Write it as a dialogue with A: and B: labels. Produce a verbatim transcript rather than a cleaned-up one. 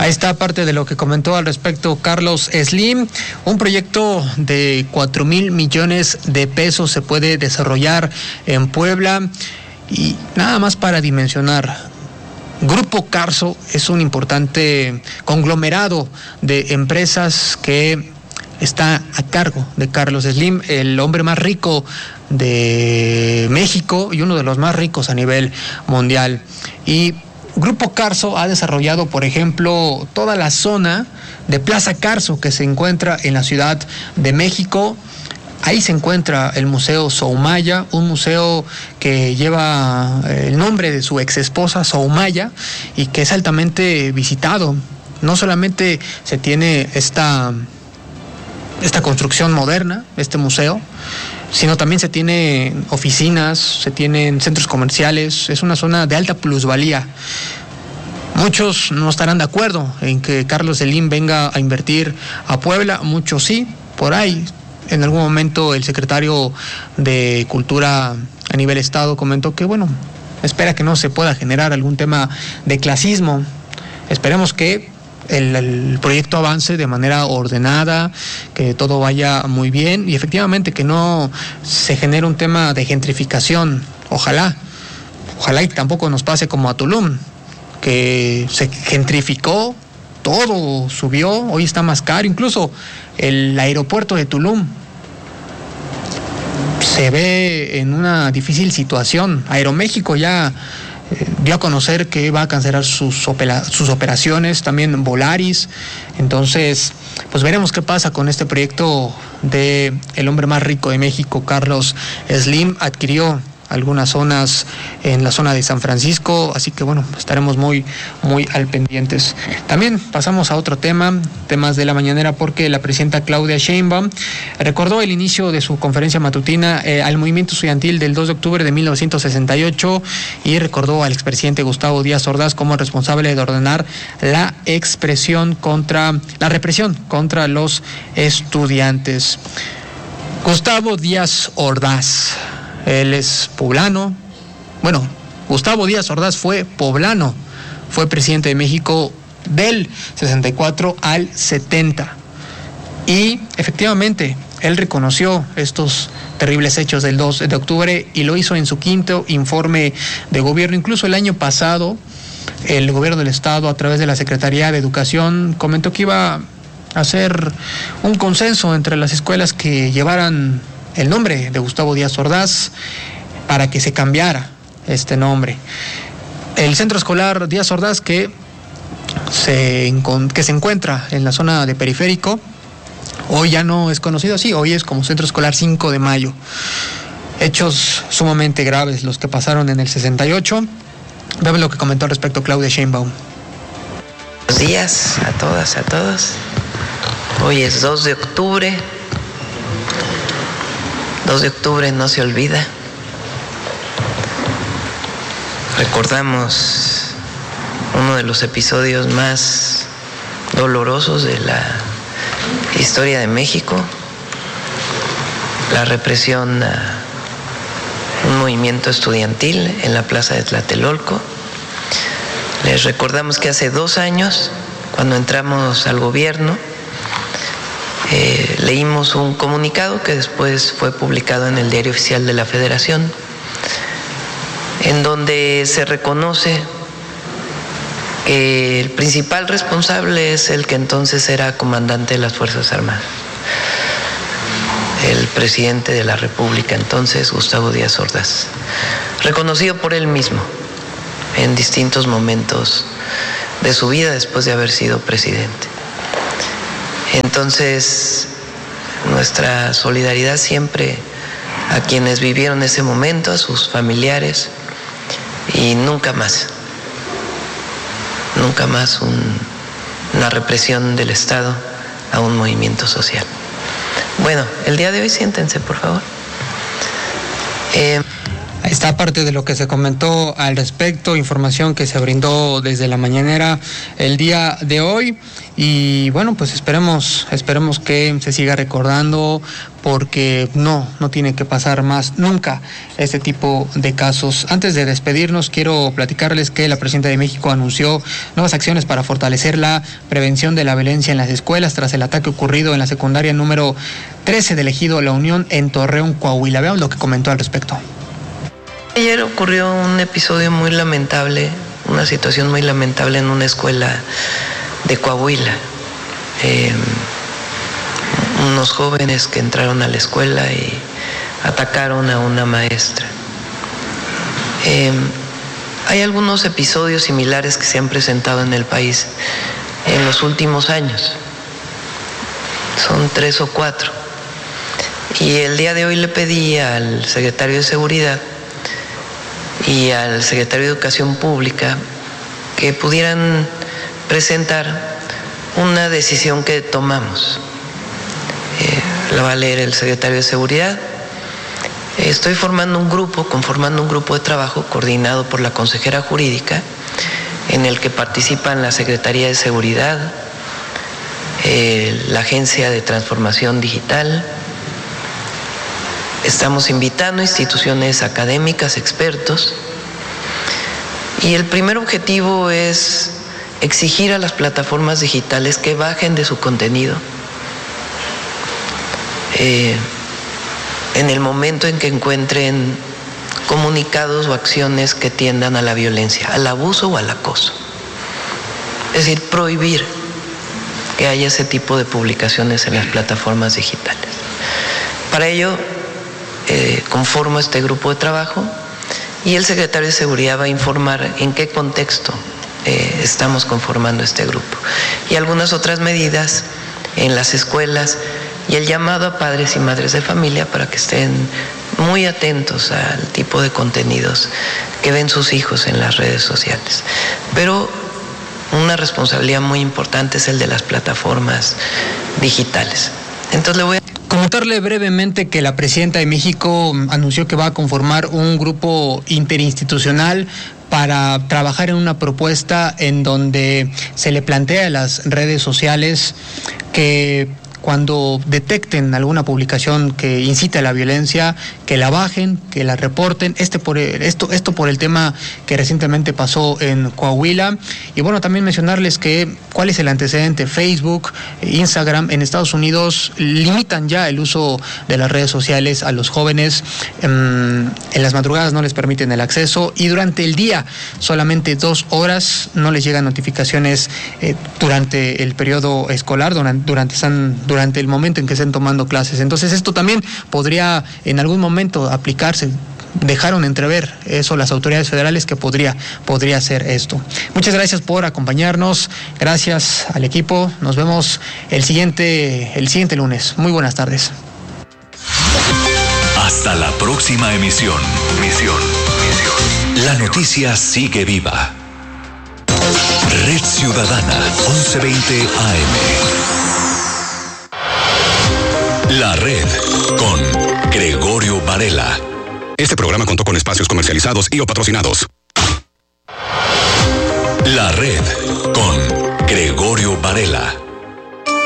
A: Ahí está parte de lo que comentó al respecto Carlos Slim. Un proyecto de cuatro mil millones de pesos se puede desarrollar en Puebla. Y nada más para dimensionar, Grupo Carso es un importante conglomerado de empresas que está a cargo de Carlos Slim, el hombre más rico de México y uno de los más ricos a nivel mundial. Y Grupo Carso ha desarrollado, por ejemplo, toda la zona de Plaza Carso que se encuentra en la Ciudad de México. Ahí se encuentra el Museo Soumaya, un museo que lleva el nombre de su ex esposa Soumaya y que es altamente visitado. No solamente se tiene esta, esta construcción moderna, este museo, sino también se tienen oficinas, se tienen centros comerciales. Es una zona de alta plusvalía. Muchos no estarán de acuerdo en que Carlos Slim venga a invertir a Puebla, muchos sí. Por ahí, en algún momento, el secretario de Cultura a nivel estado comentó que, bueno, espera que no se pueda generar algún tema de clasismo. Esperemos que El, el proyecto avance de manera ordenada, que todo vaya muy bien y efectivamente que no se genere un tema de gentrificación. Ojalá, ojalá y tampoco nos pase como a Tulum, que se gentrificó, todo subió, hoy está más caro, incluso el aeropuerto de Tulum se ve en una difícil situación. Aeroméxico ya Eh, dio a conocer que va a cancelar sus, opera, sus operaciones, también Volaris. Entonces, pues veremos qué pasa con este proyecto de el hombre más rico de México, Carlos Slim. Adquirió algunas zonas en la zona de San Francisco, así que bueno, estaremos muy, muy al pendientes. También pasamos a otro tema, temas de la mañanera, porque la presidenta Claudia Sheinbaum recordó el inicio de su conferencia matutina eh, al movimiento estudiantil del dos de octubre de mil novecientos sesenta y ocho y recordó al expresidente Gustavo Díaz Ordaz como responsable de ordenar la expresión contra, la represión contra los estudiantes. Gustavo Díaz Ordaz, él es poblano. Bueno, Gustavo Díaz Ordaz fue poblano, fue presidente de México del sesenta y cuatro al setenta. Y efectivamente, él reconoció estos terribles hechos del dos de octubre y lo hizo en su quinto informe de gobierno. Incluso el año pasado, el gobierno del estado, a través de la Secretaría de Educación, comentó que iba a hacer un consenso entre las escuelas que llevaran el nombre de Gustavo Díaz Ordaz para que se cambiara este nombre. El centro escolar Díaz Ordaz, que se, que se encuentra en la zona de Periférico, hoy ya no es conocido así, hoy es como Centro Escolar cinco de mayo. Hechos sumamente graves los que pasaron en el sesenta y ocho. Vean lo que comentó al respecto Claudia Sheinbaum.
B: Buenos días a todas, a todos. Hoy es dos de octubre. dos de octubre no se olvida. Recordamos uno de los episodios más dolorosos de la historia de México, la represión a un movimiento estudiantil en la plaza de Tlatelolco. Les recordamos que hace dos años, cuando entramos al gobierno, Eh, leímos un comunicado que después fue publicado en el Diario Oficial de la Federación, en donde se reconoce que el principal responsable es el que entonces era comandante de las Fuerzas Armadas, el presidente de la República entonces, Gustavo Díaz Ordaz, reconocido por él mismo en distintos momentos de su vida después de haber sido presidente. Entonces, nuestra solidaridad siempre a quienes vivieron ese momento, a sus familiares, y nunca más, nunca más un, una represión del Estado a un movimiento social. Bueno, el día de hoy siéntense, por favor. Eh,
A: Ahí está parte de lo que se comentó al respecto, información que se brindó desde la mañanera el día de hoy. Y bueno, pues esperemos, esperemos que se siga recordando, porque no, no tiene que pasar más nunca este tipo de casos. Antes de despedirnos, quiero platicarles que la presidenta de México anunció nuevas acciones para fortalecer la prevención de la violencia en las escuelas tras el ataque ocurrido en la secundaria número trece del ejido La Unión en Torreón, Coahuila. Veamos lo que comentó al respecto.
B: Ayer ocurrió un episodio muy lamentable, una situación muy lamentable en una escuela de Coahuila. Eh, unos jóvenes que entraron a la escuela y atacaron a una maestra. Eh, hay algunos episodios similares que se han presentado en el país en los últimos años. Son tres o cuatro. Y el día de hoy le pedí al secretario de Seguridad y al secretario de Educación Pública que pudieran presentar una decisión que tomamos. Eh, la va a leer el secretario de Seguridad. Estoy formando un grupo, conformando un grupo de trabajo coordinado por la consejera jurídica, en el que participan la Secretaría de Seguridad, eh, la Agencia de Transformación Digital. Estamos invitando a instituciones académicas, expertos, y el primer objetivo es exigir a las plataformas digitales que bajen de su contenido eh, en el momento en que encuentren comunicados o acciones que tiendan a la violencia, al abuso o al acoso. Es decir, prohibir que haya ese tipo de publicaciones en las plataformas digitales. Para ello, Eh, conformo este grupo de trabajo y el secretario de Seguridad va a informar en qué contexto eh, estamos conformando este grupo y algunas otras medidas en las escuelas y el llamado a padres y madres de familia para que estén muy atentos al tipo de contenidos que ven sus hijos en las redes sociales. Pero una responsabilidad muy importante es el de las plataformas digitales. Entonces le voy a
A: Comentarle brevemente que la presidenta de México anunció que va a conformar un grupo interinstitucional para trabajar en una propuesta en donde se le plantea a las redes sociales que cuando detecten alguna publicación que incite a la violencia, que la bajen, que la reporten, este por el, esto, esto por el tema que recientemente pasó en Coahuila. Y bueno, también mencionarles que cuál es el antecedente. Facebook, Instagram en Estados Unidos limitan ya el uso de las redes sociales a los jóvenes. En, en las madrugadas no les permiten el acceso y durante el día solamente dos horas no les llegan notificaciones eh, durante el periodo escolar, durante, durante, durante durante el momento en que estén tomando clases. Entonces esto también podría en algún momento aplicarse. Dejaron entrever eso las autoridades federales que podría, podría ser esto. Muchas gracias por acompañarnos, gracias al equipo, nos vemos el siguiente, el siguiente lunes. Muy buenas tardes.
C: Hasta la próxima emisión. Misión, misión. La noticia sigue viva. Red Ciudadana, once veinte A M. La Red con Gregorio Varela.
D: Este programa contó con espacios comercializados y o patrocinados.
C: La Red con Gregorio Varela.